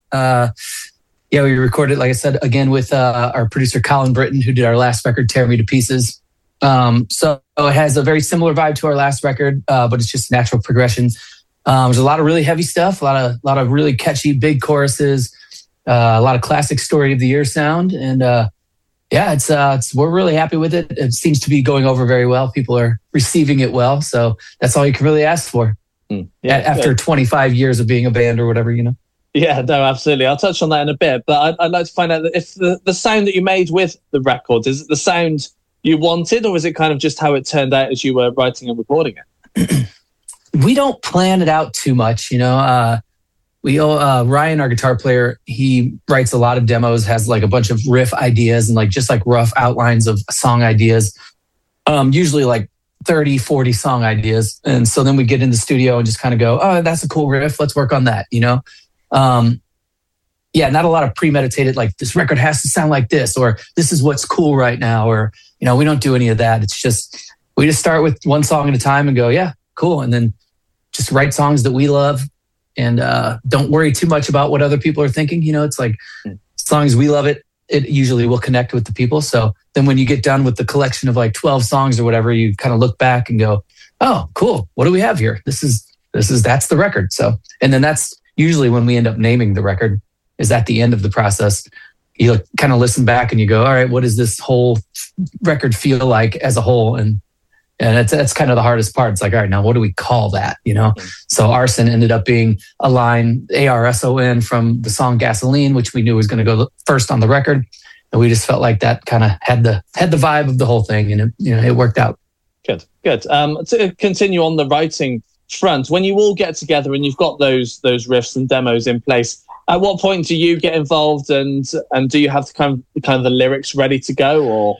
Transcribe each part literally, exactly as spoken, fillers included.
Uh, yeah, we recorded, like I said, again with uh, our producer Colin Britton, who did our last record, Tear Me to Pieces. Um, so it has a very similar vibe to our last record, uh, but it's just natural progression. Um, there's a lot of really heavy stuff, a lot of, lot of really catchy, big choruses, uh, a lot of classic Story of the Year sound. And uh, yeah, it's, uh, it's, we're really happy with it. It seems to be going over very well. People are receiving it well. So that's all you can really ask for mm, yeah, after yeah. twenty-five years of being a band or whatever, you know? Yeah, no, absolutely. I'll touch on that in a bit, but I'd, I'd like to find out that if the, the sound that you made with the record, is it the sound you wanted, or is it kind of just how it turned out as you were writing and recording it? We don't plan it out too much, you know. Uh, we uh, Ryan, our guitar player, he writes a lot of demos, has like a bunch of riff ideas and like just like rough outlines of song ideas, um, usually like thirty, forty song ideas. And so then we get in the studio and just kind of go, oh, that's a cool riff. Let's work on that, you know. Um, yeah, not a lot of premeditated, like this record has to sound like this, or this is what's cool right now, or, you know, we don't do any of that. It's just, we just start with one song at a time and go, yeah, cool. And then just write songs that we love and uh, don't worry too much about what other people are thinking. You know, it's like, as long as we love it, it usually will connect with the people. So then when you get done with the collection of like twelve songs or whatever, you kind of look back and go, oh, cool. What do we have here? This is, this is, that's the record. So, and then that's usually when we end up naming the record, is at the end of the process. You look, kind of listen back and you go, all right, what does this whole record feel like as a whole? And and it's, that's kind of the hardest part. It's like, all right, now what do we call that? You know? Mm-hmm. So Arson ended up being a line, A R S O N, from the song Gasoline, which we knew was going to go first on the record. And we just felt like that kind of had the had the vibe of the whole thing, and it, you know, it worked out. Good, good. Um, to continue on the writing front, when you all get together and you've got those those riffs and demos in place, at what point do you get involved, and and do you have the kind of kind of the lyrics ready to go, or?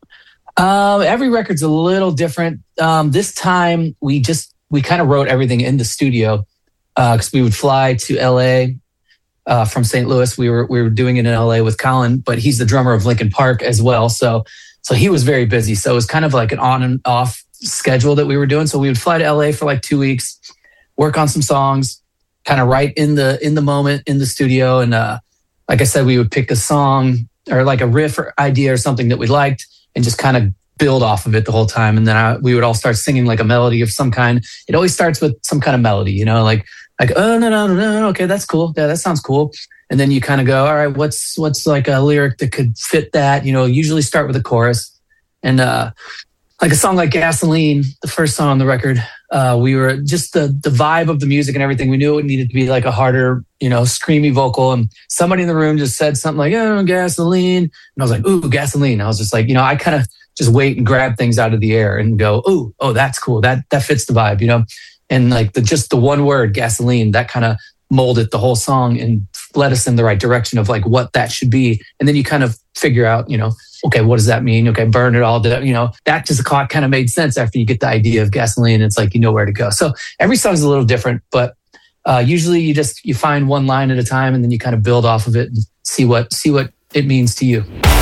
Um, every record's a little different. Um, this time we just we kind of wrote everything in the studio because uh, we would fly to L A uh, from Saint Louis. We were we were doing it in L A with Colin, but he's the drummer of Linkin Park as well. So so he was very busy. So it was kind of like an on and off schedule that we were doing. So we would fly to L A for like two weeks, work on some songs, kind of write in the in the moment in the studio. And uh, like I said, we would pick a song or like a riff or idea or something that we liked and just kind of build off of it the whole time. And then I, we would all start singing like a melody of some kind. It always starts with some kind of melody, you know, like, like, oh, no, no, no, no, okay, that's cool. Yeah, that sounds cool. And then you kind of go, all right, what's, what's like a lyric that could fit that? You know, usually start with a chorus. And uh, like a song like Gasoline, the first song on the record, uh, we were just the the vibe of the music and everything. We knew it needed to be like a harder, you know, screamy vocal. And somebody in the room just said something like, oh, gasoline. And I was like, ooh, gasoline. I was just like, you know, I kind of just wait and grab things out of the air and go, ooh, oh, that's cool. That that fits the vibe, you know? And like the just the one word, gasoline, that kind of molded the whole song and led us in the right direction of like what that should be. And then you kind of figure out, you know, okay, what does that mean? Okay, burn it all down. You know, that just kind of made sense after you get the idea of gasoline. It's like, you know where to go. So every song's a little different, but uh, usually you just, you find one line at a time and then you kind of build off of it and see what, see what it means to you.